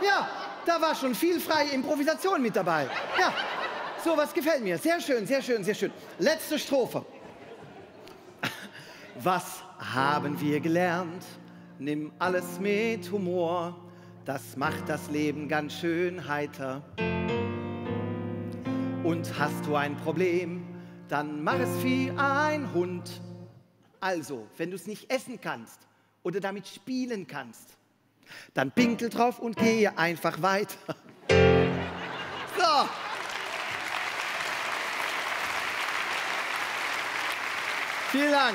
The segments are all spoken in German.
Ja, da war schon viel freie Improvisation mit dabei. Ja, sowas gefällt mir. Sehr schön, sehr schön, sehr schön. Letzte Strophe. Was haben wir gelernt? Nimm alles mit Humor. Das macht das Leben ganz schön heiter. Und hast du ein Problem, dann mach es wie ein Hund. Also, wenn du es nicht essen kannst oder damit spielen kannst, dann pinkel drauf und gehe einfach weiter. So. Vielen Dank.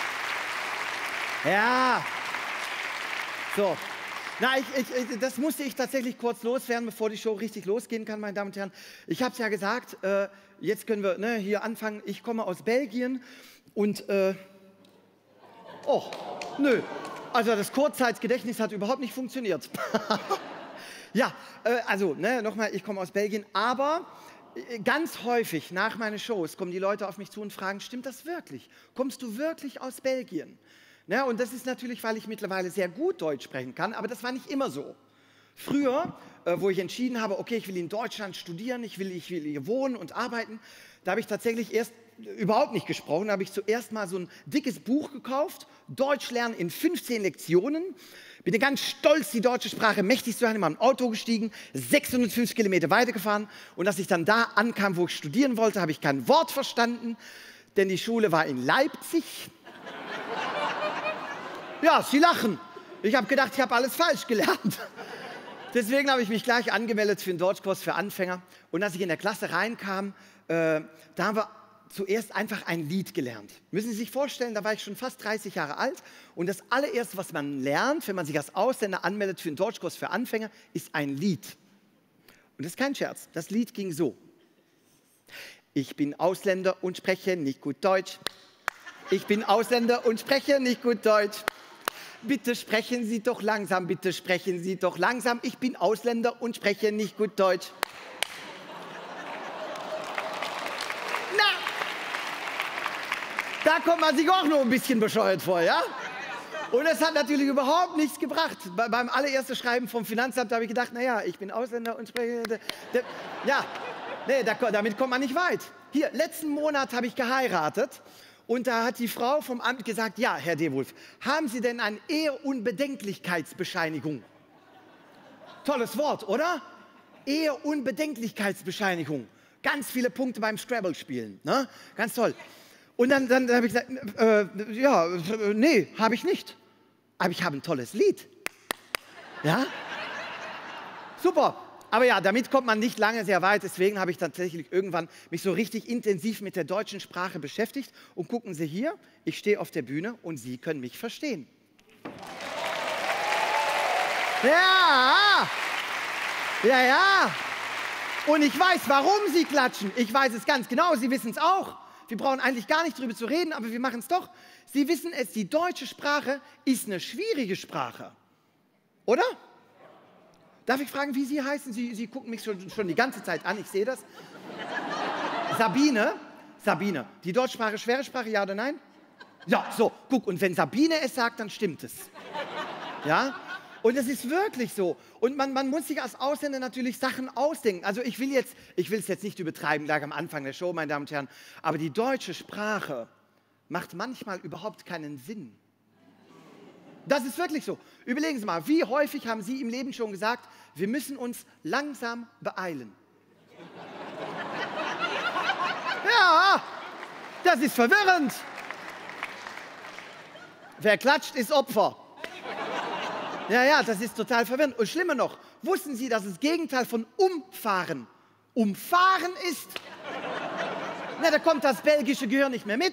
Ja. So. Na, das musste ich tatsächlich kurz loswerden, bevor die Show richtig losgehen kann, meine Damen und Herren. Ich habe es ja gesagt, jetzt können wir hier anfangen. Ich komme aus Belgien und, oh, nö, also das Kurzzeitgedächtnis hat überhaupt nicht funktioniert. Ja, also, nochmal, ich komme aus Belgien, aber ganz häufig nach meinen Shows kommen die Leute auf mich zu und fragen, stimmt das wirklich? Kommst du wirklich aus Belgien? Ja, und das ist natürlich, weil ich mittlerweile sehr gut Deutsch sprechen kann, aber das war nicht immer so. Früher, wo ich entschieden habe, okay, ich will in Deutschland studieren, ich will hier wohnen und arbeiten, da habe ich tatsächlich erst überhaupt nicht gesprochen. Da habe ich zuerst mal so ein dickes Buch gekauft, Deutsch lernen in 15 Lektionen. Bin ganz stolz, die deutsche Sprache mächtig zu sein, in mein Auto gestiegen, 650 Kilometer weitergefahren. Und als ich dann da ankam, wo ich studieren wollte, habe ich kein Wort verstanden, denn die Schule war in Leipzig. Ja, Sie lachen. Ich habe gedacht, ich habe alles falsch gelernt. Deswegen habe ich mich gleich angemeldet für einen Deutschkurs für Anfänger. Und als ich in der Klasse reinkam, da haben wir zuerst einfach ein Lied gelernt. Müssen Sie sich vorstellen, da war ich schon fast 30 Jahre alt. Und das allererste, was man lernt, wenn man sich als Ausländer anmeldet für einen Deutschkurs für Anfänger, ist ein Lied. Und das ist kein Scherz. Das Lied ging so. Ich bin Ausländer und spreche nicht gut Deutsch. Ich bin Ausländer und spreche nicht gut Deutsch. Bitte sprechen Sie doch langsam, bitte sprechen Sie doch langsam. Ich bin Ausländer und spreche nicht gut Deutsch. Na, da kommt man sich auch nur ein bisschen bescheuert vor, ja? Und es hat natürlich überhaupt nichts gebracht. Beim allerersten Schreiben vom Finanzamt habe ich gedacht, naja, ich bin Ausländer und spreche... Ja, nee, damit kommt man nicht weit. Hier, letzten Monat habe ich geheiratet. Und da hat die Frau vom Amt gesagt, ja, Herr Dewulf, haben Sie denn eine Eheunbedenklichkeitsbescheinigung? Tolles Wort, oder? Eheunbedenklichkeitsbescheinigung. Ganz viele Punkte beim Scrabble-Spielen, ne? Ganz toll. Und dann habe ich gesagt, ja, nee, habe ich nicht. Aber ich habe ein tolles Lied. Ja? Super. Aber ja, damit kommt man nicht lange sehr weit, deswegen habe ich tatsächlich irgendwann mich so richtig intensiv mit der deutschen Sprache beschäftigt. Und gucken Sie hier, ich stehe auf der Bühne und Sie können mich verstehen. Ja, ja, ja. Und ich weiß, warum Sie klatschen. Ich weiß es ganz genau, Sie wissen es auch. Wir brauchen eigentlich gar nicht drüber zu reden, aber wir machen es doch. Sie wissen es, die deutsche Sprache ist eine schwierige Sprache. Oder? Darf ich fragen, wie Sie heißen? Sie gucken mich schon die ganze Zeit an, ich sehe das. Sabine? Sabine. Die Deutschsprache, schwere Sprache, ja oder nein? Ja, so, guck, und wenn Sabine es sagt, dann stimmt es. Ja? Und es ist wirklich so. Und man muss sich als Ausländer natürlich Sachen ausdenken. Also ich will es jetzt nicht übertreiben, gleich am Anfang der Show, meine Damen und Herren, aber die deutsche Sprache macht manchmal überhaupt keinen Sinn. Das ist wirklich so. Überlegen Sie mal, wie häufig haben Sie im Leben schon gesagt, wir müssen uns langsam beeilen? Ja, das ist verwirrend. Wer klatscht, ist Opfer. Ja, das ist total verwirrend. Und schlimmer noch, wussten Sie, dass das Gegenteil von umfahren umfahren ist? Na, da kommt das belgische Gehirn nicht mehr mit.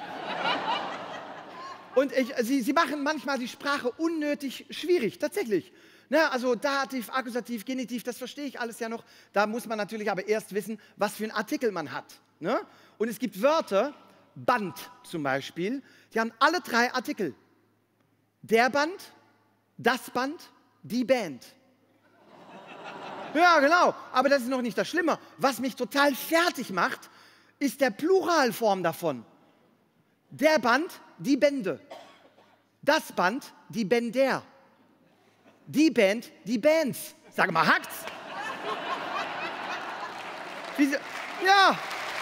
Und Sie machen manchmal die Sprache unnötig schwierig, tatsächlich. Na, also Dativ, Akkusativ, Genitiv, das verstehe ich alles ja noch. Da muss man natürlich aber erst wissen, was für einen Artikel man hat. Ne? Und es gibt Wörter, Band zum Beispiel, die haben alle 3 Artikel. Der Band, das Band, die Band. Ja, genau, aber das ist noch nicht das Schlimme. Was mich total fertig macht, ist der Pluralform davon. Der Band, die Bände. Das Band, die Bänder. Die Band, die Bands. Sag mal, hackt's? Ja.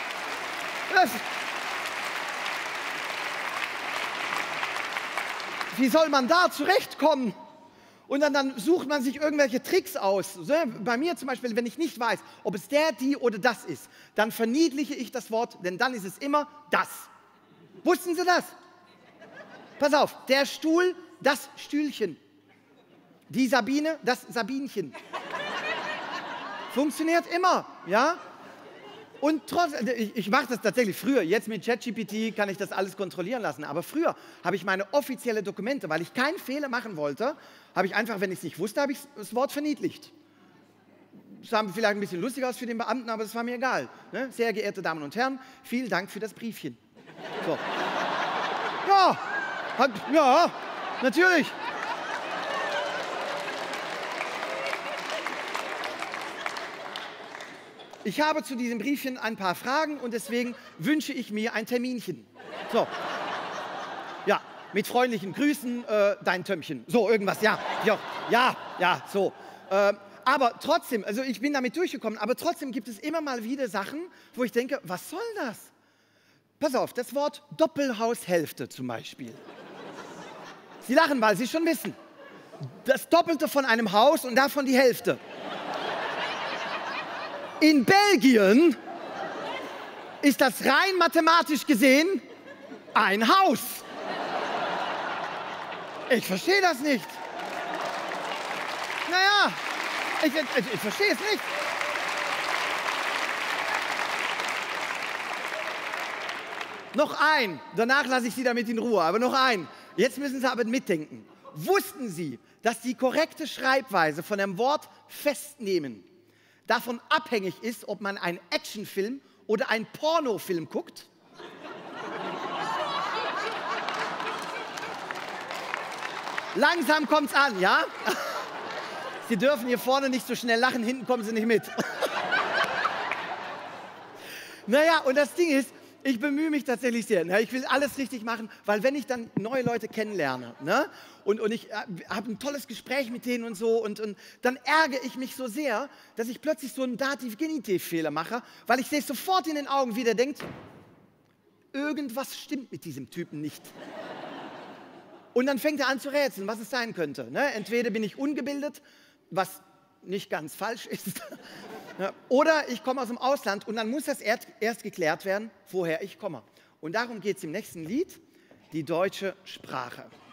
Wie soll man da zurechtkommen? Und dann sucht man sich irgendwelche Tricks aus. Bei mir zum Beispiel, wenn ich nicht weiß, ob es der, die oder das ist, dann verniedliche ich das Wort, denn dann ist es immer das. Wussten Sie das? Pass auf, der Stuhl, das Stühlchen. Die Sabine, das Sabinchen. Funktioniert immer, ja? Und trotzdem, ich mache das tatsächlich früher, jetzt mit ChatGPT kann ich das alles kontrollieren lassen, aber früher habe ich meine offizielle Dokumente, weil ich keinen Fehler machen wollte, habe ich einfach, wenn ich es nicht wusste, habe ich das Wort verniedlicht. Das sah vielleicht ein bisschen lustig aus für den Beamten, aber das war mir egal. Ne? Sehr geehrte Damen und Herren, vielen Dank für das Briefchen. So. Ja, natürlich. Ich habe zu diesem Briefchen ein paar Fragen und deswegen wünsche ich mir ein Terminchen. So. Ja, mit freundlichen Grüßen, dein Tömmchen. So, irgendwas, ja. Ja, so. Aber trotzdem, also ich bin damit durchgekommen, aber trotzdem gibt es immer mal wieder Sachen, wo ich denke, was soll das? Pass auf, das Wort Doppelhaushälfte zum Beispiel. Sie lachen, weil Sie schon wissen. Das Doppelte von einem Haus und davon die Hälfte. In Belgien ist das rein mathematisch gesehen ein Haus. Ich verstehe das nicht. Naja, ich verstehe es nicht. Noch ein, danach lasse ich Sie damit in Ruhe, aber noch ein. Jetzt müssen Sie aber mitdenken. Wussten Sie, dass die korrekte Schreibweise von dem Wort festnehmen davon abhängig ist, ob man einen Actionfilm oder einen Pornofilm guckt? Langsam kommt's an, ja? Sie dürfen hier vorne nicht so schnell lachen, hinten kommen Sie nicht mit. Naja, und das Ding ist, ich bemühe mich tatsächlich sehr. Ne? Ich will alles richtig machen, weil wenn ich dann neue Leute kennenlerne, ne? und ich habe ein tolles Gespräch mit denen und so, und dann ärgere ich mich so sehr, dass ich plötzlich so einen Dativ-Genitiv-Fehler mache, weil ich sehe sofort in den Augen, wie der denkt, irgendwas stimmt mit diesem Typen nicht. Und dann fängt er an zu rätseln, was es sein könnte. Ne? Entweder bin ich ungebildet, was nicht ganz falsch ist, ja, oder ich komme aus dem Ausland und dann muss das erst geklärt werden, woher ich komme. Und darum geht es im nächsten Lied, die deutsche Sprache.